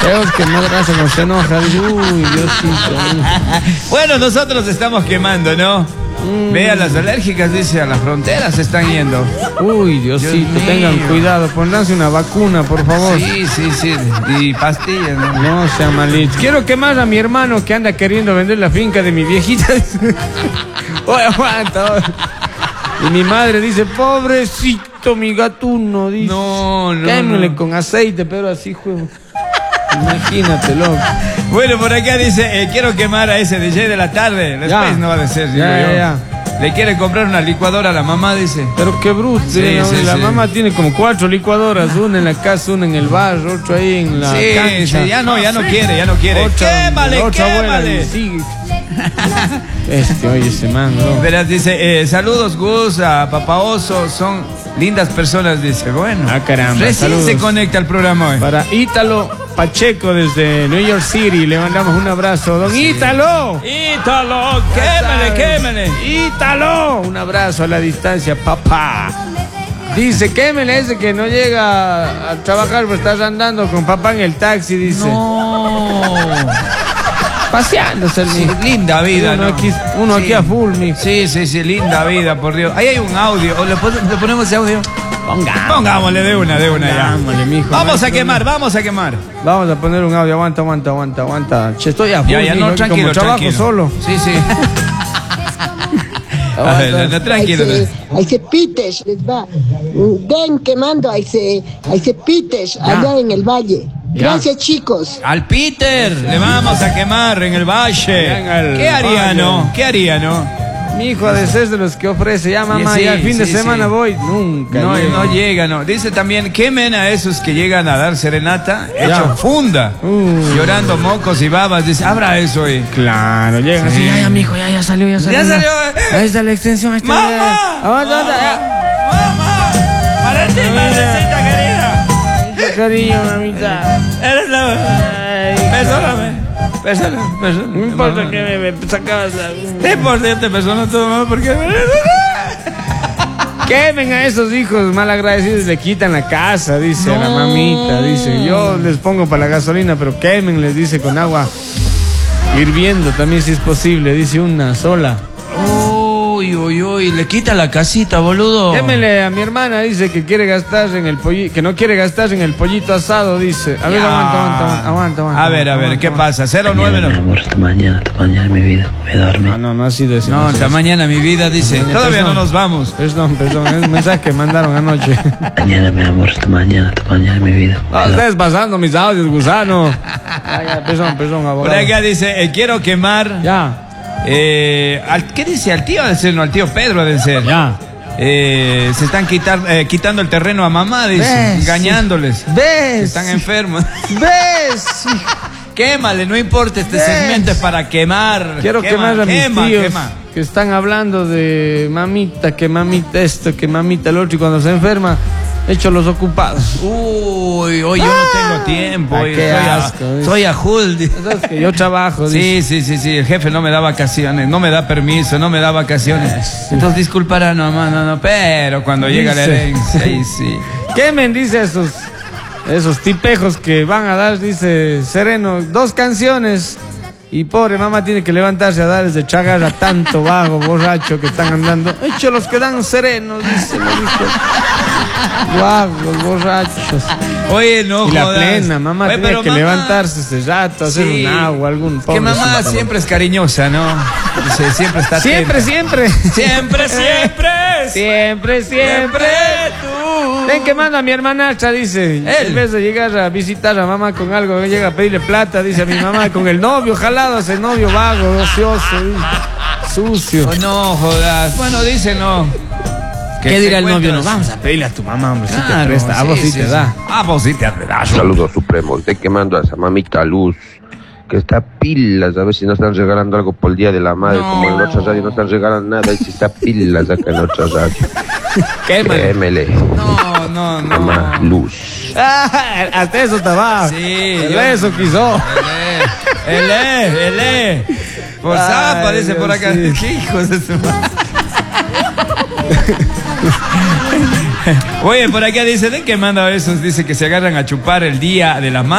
Feos que más raza no se enoja. Uy, Diosito. Bueno, nosotros estamos quemando, ¿no? Vea, las alérgicas, dice, a las fronteras se están yendo. Uy, Diosito, tengan cuidado, pónganse una vacuna, por favor. Sí. Y pastillas, ¿no? No sean malitos. Quiero quemar a mi hermano que anda queriendo vender la finca de mi viejita. Oye, aguanta. Y mi madre dice, pobrecito mi gatuno, dice. No. Quémele con aceite, pero así, juego. Imagínate, loco. Bueno, por acá dice, quiero quemar a ese DJ de la tarde. Después no va a ser, digo yo. Ya. Le quiere comprar una licuadora a la mamá, dice. Pero qué bruto. La mamá tiene como 4 licuadoras. Una en la casa, una en el barrio, otro ahí en la cancha. Sí, ya no quiere. ¡Quémale! Sigue. Oye, ese man, ¿no? Verás, dice, saludos Gus, a Papá Oso, son lindas personas, dice. Bueno, caramba, recién saludos. se conecta al programa hoy. Para Ítalo Pacheco desde New York City, le mandamos un abrazo. Don Ítalo, quémele. Ítalo, un abrazo a la distancia, papá. Dice, quémele ese que no llega a trabajar, pero estás andando con papá en el taxi, dice. No. Paseándose el Sí, linda vida, uno aquí a full, mijo. Sí, linda vida, por Dios. Ahí hay un audio, o le ponemos ese audio. Pongámosle de una ya. Mijo, vamos a quemar. Vamos a poner un audio, aguanta. Che, estoy a full, Ya, mijo, no, tranquilo, como trabajo solo. Sí. A ver, tranquilo. Ahí se pites, les va. Ven quemando, ahí se pites, allá en el valle. Gracias, chicos. Al Peter le vamos a quemar en el valle. ¿Qué haría, no? Mi hijo de ser de los que ofrece, ya mamá, ya el fin de semana voy. Nunca. No llega. Dice también, quemen a esos que llegan a dar serenata, hecho funda, llorando mocos y babas. Dice, abra eso hoy. Claro, llegan así. Ya, mijo, ya salió. Ya salió. Ahí está la extensión. Ahí está. ¡Mamá! ¡Mamá! ¡Para ti, madrecita querida! Cariño, mamita. Eres la... Perdóname. No importa que me sacabas la... Es por cierto, persona tu mamá, porque... Quemen a esos hijos malagradecidos, le quitan la casa, dice a la mamita, dice, yo les pongo para la gasolina, pero quemen, les dice, con agua hirviendo también si es posible, dice, una sola. Uy, le quita la casita, boludo. Quémele a mi hermana, dice que quiere gastar en el que no quiere gastar en el pollito asado, dice. A ver, aguanta. A ver, ¿qué pasa? 09. Mi amor, hasta mañana mi vida. Me duermo. No ha sido eso. No, hasta mañana mi vida, dice. Todavía no nos vamos. Perdón, es un mensaje que mandaron anoche. Mañana, mi amor, hasta mañana mi vida. Ustedes pasando mis audios, gusano. Perdón, abogado. Por acá dice, quiero quemar. Ya. ¿Qué dice? Al tío del ser, no, al tío Pedro del ser. Ya. Se están quitando el terreno a mamá, dice, engañándoles. ¿Ves? Están enfermos. ¿Ves? Quémale, no importa, este segmento es para quemar. Quiero quemar a mis tíos que están hablando de mamita, que mamita esto, que mamita lo otro, y cuando se enferma, hecho los ocupados. Uy, yo no tengo tiempo. Soy a Hull. ¿Sabes que yo trabajo? Sí, el jefe no me da vacaciones, no me da permiso, no me da vacaciones. Entonces disculpará, no, pero cuando llega la herencia, sí. Quemen, dice esos tipejos que van a dar, dice Sereno, 2 canciones. Y pobre mamá tiene que levantarse a dar desde chagar a tanto vago, borracho que están andando. Hecho los que dan serenos, dice, lo dijo. Vagos, borrachos. Oye, no, y la jodas. plena, mamá tiene que levantarse ese rato, hacer un agua, algún pobre. Que mamá siempre es cariñosa, ¿no? Dice, siempre está atenta. Siempre tú. Ven que manda a mi hermanastra, dice. En vez de llegar a visitar a mamá con algo, llega a pedirle plata, dice a mi mamá, con el novio jalado, ese novio vago, ocioso, sucio. Oh, no, jodas. Bueno, dice no. ¿Qué dirá el novio? No, vamos a pedirle a tu mamá, hombre, si te presta. A vos sí te da. A vos sí te da. Saludos supremos. Estoy quemando a esa mamita Luz, que está pilas, a ver si no están regalando algo por el Día de la Madre, como en otra radio no están regalando nada, y si está pilas acá en otra radio. Quémele. No. Quema Luz. Hasta eso estaba. Sí. Eso quiso. Ele. Por zapa, dice por acá. Sí. ¿Qué hijos de su madre? Oye, por acá dice, ¿de qué manda esos? Dice que se agarran a chupar el Día de la Madre.